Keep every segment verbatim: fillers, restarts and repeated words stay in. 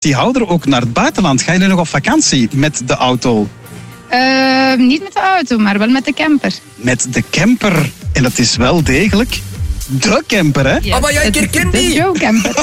vakantiehouder ook naar het buitenland. Ga je nog op vakantie met de auto? Uh, niet met de auto, maar wel met de camper. Met de camper. En dat is wel degelijk de camper, hè? Yes, oh, maar jij herkent die! De Joe camper.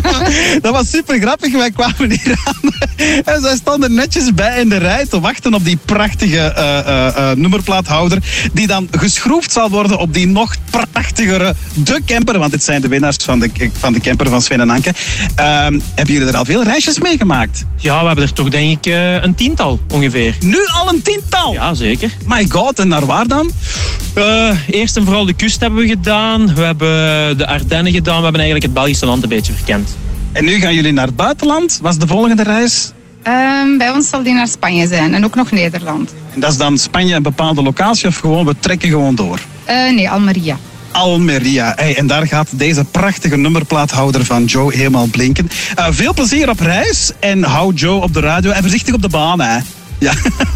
Dat was super grappig. Wij kwamen hier aan en zij stonden netjes bij in de rij te wachten op die prachtige uh, uh, uh, nummerplaathouder die dan geschroefd zal worden op die nog prachtigere de camper. Want dit zijn de winnaars van de, van de camper van Sven en Anke. Uh, hebben jullie er al veel reisjes meegemaakt? Ja, we hebben er toch denk ik uh, een tiental ongeveer. Nu al een tiental? Ja, zeker. My god, en naar waar dan? Uh, eerst en vooral de kust hebben we gedaan. We hebben de Ardennen gedaan. We hebben eigenlijk het Belgische land een beetje verkend. En nu gaan jullie naar het buitenland. Wat is de volgende reis? Um, bij ons zal die naar Spanje zijn en ook nog Nederland. En dat is dan Spanje een bepaalde locatie of gewoon we trekken gewoon door? Uh, nee, Almeria. Almeria. Hey, en daar gaat deze prachtige nummerplaathouder van Joe helemaal blinken. Uh, veel plezier op reis en hou Joe op de radio en voorzichtig op de baan, hè. Ja.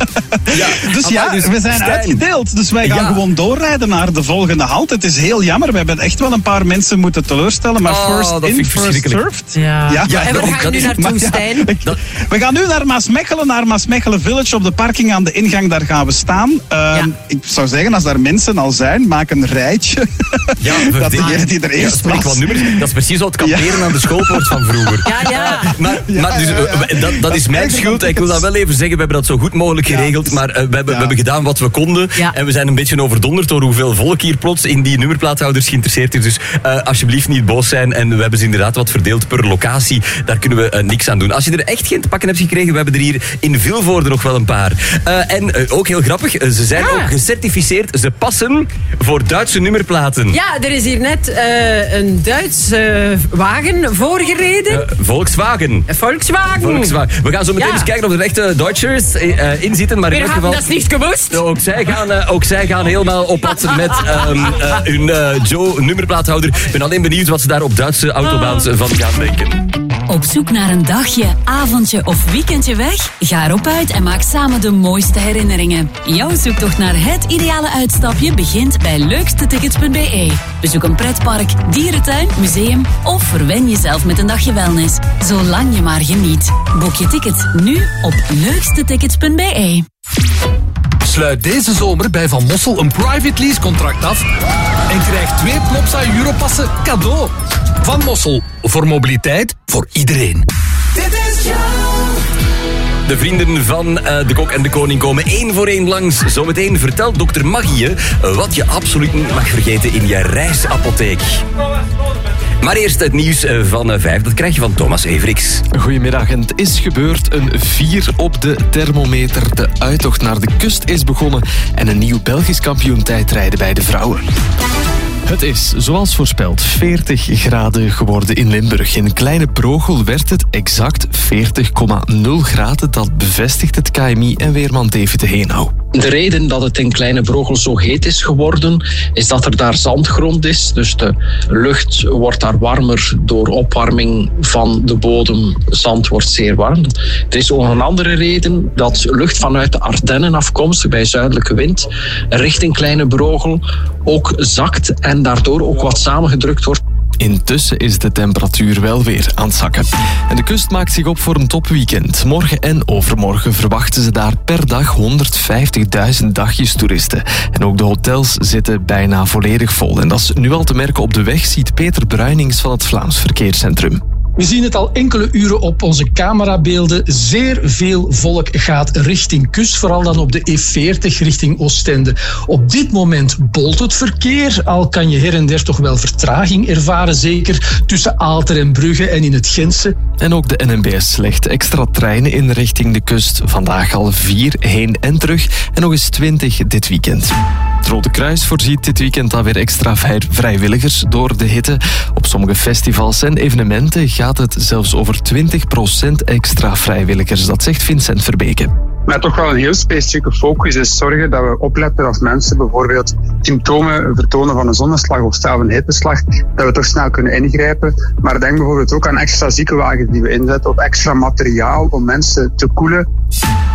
ja. Dus ja, dus we zijn Stijn. uitgedeeld. Dus wij gaan ja. gewoon doorrijden naar de volgende halt. Het is heel jammer. We hebben echt wel een paar mensen moeten teleurstellen. Maar oh, first in, first served. Ja. Ja. Ja, en waar gaan we nu naartoe, Stijn? Ja, we gaan nu naar Maasmechelen, naar Maasmechelen Village. Op de parking aan de ingang, daar gaan we staan. Uh, ja. Ik zou zeggen, als daar mensen al zijn, maak een rijtje. Ja, dat degene die er eerst ja, was. Nummers, dat is precies wat kamperen ja. aan de schoolpoort van vroeger. Ja, ja. Maar, ja, maar dus, ja, ja. Dat, dat is mijn schuld. Ik wil dat wel even zeggen. We hebben dat zo goed mogelijk geregeld. Ja, maar uh, we, hebben, ja. we hebben gedaan wat we konden. Ja. En we zijn een beetje overdonderd door hoeveel volk hier plots in die nummerplaathouders geïnteresseerd is. Dus uh, alsjeblieft niet boos zijn. En we hebben ze inderdaad wat verdeeld per locatie. Daar kunnen we uh, niks aan doen. Als je er echt geen te pakken hebt gekregen, we hebben er hier in Vilvoorde nog wel een paar. Uh, en uh, ook heel grappig, uh, ze zijn ja. ook gecertificeerd. Ze passen voor Duitse nummerplaten. Ja, er is hier net uh, een Duits uh, wagen voorgereden. Uh, Volkswagen. Volkswagen. Volkswagen. We gaan zo meteen ja. eens kijken of er echte Duitsers uh, in zitten. Maar in elk geval, dat is niet gewoest. Ook zij gaan, uh, ook zij gaan helemaal op pad met um, uh, hun uh, Joe nummerplaathouder. Ik ben alleen benieuwd wat ze daar op Duitse autobaans van gaan denken. Op zoek naar een dagje, avondje of weekendje weg? Ga erop uit en maak samen de mooiste herinneringen. Jouw zoektocht naar het ideale uitstapje begint bij leukste tickets punt b e. Bezoek een pretpark, dierentuin, museum of verwen jezelf met een dagje wellness. Zolang je maar geniet. Boek je tickets nu op leukste tickets punt b e. Sluit deze zomer bij Van Mossel een private lease contract af en krijg twee Plopsa Europassen cadeau. Van Mossel, voor mobiliteit, voor iedereen. Dit is Joe. De vrienden van uh, De Kok en de Koning komen één voor één langs. Zometeen vertelt dokter Maggie je uh, wat je absoluut niet mag vergeten in je reisapotheek. Maar eerst het nieuws van vijf, dat krijg je van Thomas Everiks. Goedemiddag, en het is gebeurd. Een vier op de thermometer. De uittocht naar de kust is begonnen en een nieuw Belgisch kampioen tijdrijden bij de vrouwen. Het is, zoals voorspeld, veertig graden geworden in Limburg. In Kleine Brogel werd het exact veertig komma nul graden. Dat bevestigt het K M I en weerman David de Heenau. De reden dat het in Kleine Brogel zo heet is geworden, is dat er daar zandgrond is. Dus de lucht wordt daar warmer door opwarming van de bodem. Zand wordt zeer warm. Er is ook een andere reden, dat lucht vanuit de Ardennen afkomstig bij zuidelijke wind richting Kleine Brogel ook zakt en daardoor ook wat samengedrukt wordt. Intussen is de temperatuur wel weer aan het zakken. En de kust maakt zich op voor een topweekend. Morgen en overmorgen verwachten ze daar per dag honderdvijftigduizend dagjes toeristen. En ook de hotels zitten bijna volledig vol. En dat is nu al te merken op de weg, ziet Peter Bruinings van het Vlaams Verkeerscentrum. We zien het al enkele uren op onze camerabeelden. Zeer veel volk gaat richting kust, vooral dan op de E veertig richting Oostende. Op dit moment bolt het verkeer, al kan je her en der toch wel vertraging ervaren, zeker tussen Aalter en Brugge en in het Gentse. En ook de N M B S legt extra treinen in richting de kust. Vandaag al vier heen en terug en nog eens twintig dit weekend. Het Rode Kruis voorziet dit weekend alweer extra vrijwilligers door de hitte. Op sommige festivals en evenementen gaat het zelfs over twintig procent extra vrijwilligers. Dat zegt Vincent Verbeke. Maar toch wel een heel specifieke focus is zorgen dat we opletten als mensen bijvoorbeeld symptomen vertonen van een zonneslag of stel een hitteslag, dat we toch snel kunnen ingrijpen. Maar denk bijvoorbeeld ook aan extra ziekenwagens die we inzetten of extra materiaal om mensen te koelen.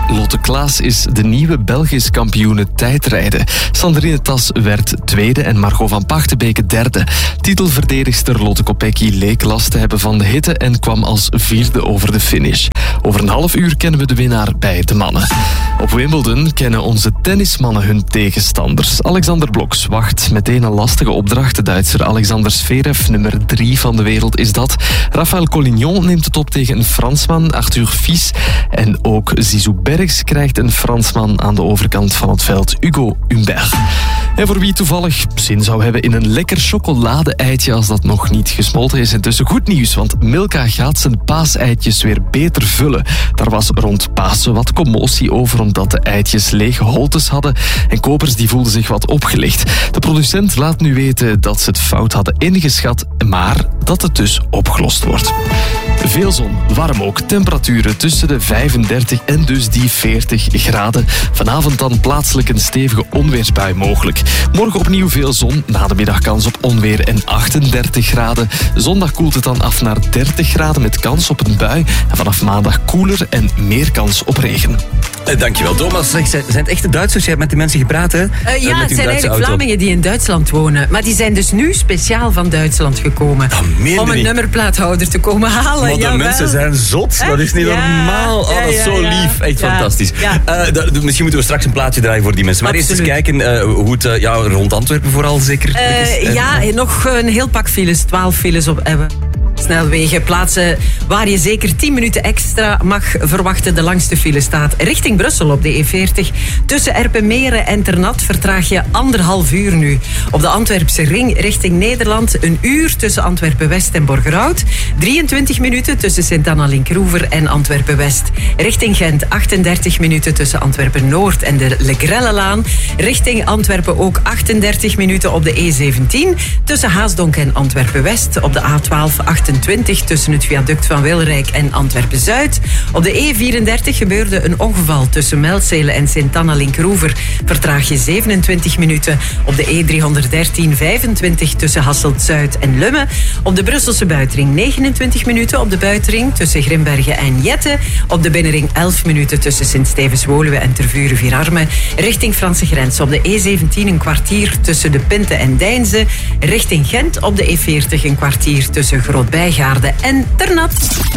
Lotte Klaas is de nieuwe Belgisch kampioene tijdrijden. Sandrine Tas werd tweede en Margot van Pachtenbeke derde. Titelverdedigster Lotte Kopecky leek last te hebben van de hitte en kwam als vierde over de finish. Over een half uur kennen we de winnaar bij de mannen. Op Wimbledon kennen onze tennismannen hun tegenstanders. Alexander Bloks wacht meteen een lastige opdracht. De Duitser Alexander Zverev, nummer drie van de wereld is dat. Rafael Collignon neemt het op tegen een Fransman, Arthur Fils. En ook Zizou Bergs krijgt een Fransman aan de overkant van het veld, Hugo Humbert. En voor wie toevallig zin zou hebben in een lekker chocolade-eitje als dat nog niet gesmolten is, intussen goed nieuws, want Milka gaat zijn paaseitjes weer beter vullen. Daar was rond Pasen wat commotie over omdat de eitjes lege holtes hadden en kopers die voelden zich wat opgelicht. De producent laat nu weten dat ze het fout hadden ingeschat, maar dat het dus opgelost wordt. Veel zon, warm ook. Temperaturen tussen de vijfendertig en dus die veertig graden. Vanavond dan plaatselijk een stevige onweersbui mogelijk. Morgen opnieuw veel zon, na de middag kans op onweer en achtendertig graden. Zondag koelt het dan af naar dertig graden met kans op een bui. En vanaf maandag koeler en meer kans op regen. Eh, dankjewel Thomas. Zeg, zijn het echte Duitsers? Je hebt met die mensen gepraat, hè? Uh, ja, uh, het zijn eigenlijk Vlamingen die in Duitsland wonen. Maar die zijn dus nu speciaal van Duitsland gekomen. Om een niet. nummerplaathouder te komen halen. Want de Jawel. mensen zijn zot. Dat is niet Ja, normaal. Oh, dat is ja, zo ja. lief. Echt Ja, fantastisch. ja. Uh, da, da, misschien moeten we straks een plaatje draaien voor die mensen. Maar Absoluut. eerst eens kijken uh, hoe het uh, ja, rond Antwerpen vooral zeker Uh, is. Uh, ja, nog een heel pak files. twaalf files op uh, snelwegen. Plaatsen waar je zeker tien minuten extra mag verwachten. De langste file staat richting Brussel op de E veertig. Tussen Erpenmeren en Ternat vertraag je anderhalf uur nu. Op de Antwerpse ring richting Nederland een uur tussen Antwerpen-West en Borgerhout. drieëntwintig minuten tussen Sint-Anna-Linkroever en Antwerpen-West. Richting Gent achtendertig minuten tussen Antwerpen-Noord en de Legrellelaan. Richting Antwerpen ook achtendertig minuten op de E zeventien. Tussen Haasdonk en Antwerpen-West. Op de A twaalf achtentwintig tussen het viaduct van Wilrijk en Antwerpen-Zuid. Op de E vierendertig gebeurde een ongeval tussen Melzele en Sint-Anna-Linkroever. Vertraag je zevenentwintig minuten. Op de E driehonderddertien vijfentwintig tussen Hasselt-Zuid en Lummen. Op de Brusselse buitenring negenentwintig minuten. Op de buitenring tussen Grimbergen en Jette. Op de binnenring elf minuten tussen Sint-Stevens-Woluwe en Tervuren-Vierarme. Richting Franse grens op de E zeventien een kwartier tussen de Pinte en Deinze. Richting Gent op de E veertig een kwartier tussen Groot-Bijgaarde en Ternat.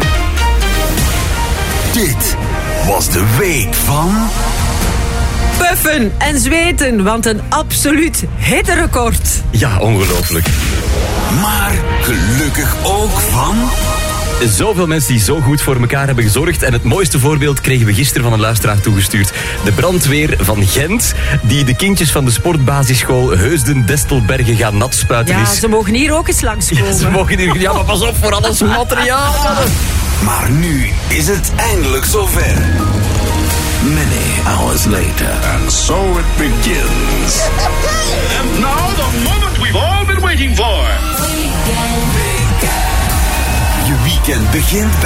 Dit was de week van... Puffen en zweten, want een absoluut hitterecord. Ja, ongelooflijk. Maar gelukkig ook van... Zoveel mensen die zo goed voor elkaar hebben gezorgd. En het mooiste voorbeeld kregen we gisteren van een luisteraar toegestuurd. De brandweer van Gent, die de kindjes van de sportbasisschool Heusden-Destelbergen gaan nat spuiten Ja, is. ze mogen hier ook eens langskomen. Ja, ze mogen hier... Ja, maar pas op voor alles materiaal. Maar nu is het eindelijk zover. Many hours later. And so it begins. And now the moment we've all been waiting for. Je weekend begint bij